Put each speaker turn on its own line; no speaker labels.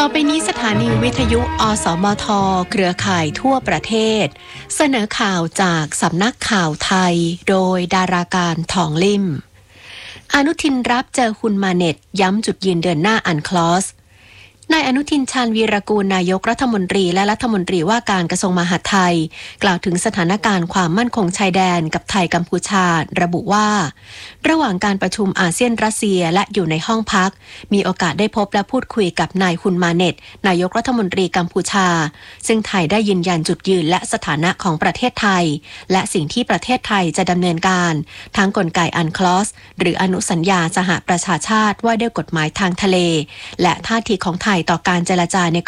ไปนี้สถานีวิทยุอสมทเครือข่ายทั่วประเทศเสนอข่าวจากสำนักข่าวไทยโดยดาราการทองลิ่มอนุทินรับเจอฮุนมาเน็ตย้ำจุดยืนเดินหน้าอันคลอสนายอนุทินชาญวีรกูลนายกรัฐมนตรีและรัฐมนตรีว่าการกระทรวงมหาดไทยกล่าวถึงสถานการณ์ความมั่นคงชายแดนกับไทยกัมพูชาระบุว่าระหว่างการประชุมอาเซียนรัสเซียและอยู่ในห้องพักมีโอกาสได้พบและพูดคุยกับนายฮุนมาเน็ตนายกรัฐมนตรีกัมพูชาซึ่งไทยได้ยืนยันจุดยืนและสถานะของประเทศไทยและสิ่งที่ประเทศไทยจะดำเนินการทั้งกลไกอันคลอสหรืออนุสัญญาสหประชาชาติว่าด้วยกฎหมายทางทะเลและท่าทีของไทยต่อการเจรจาใน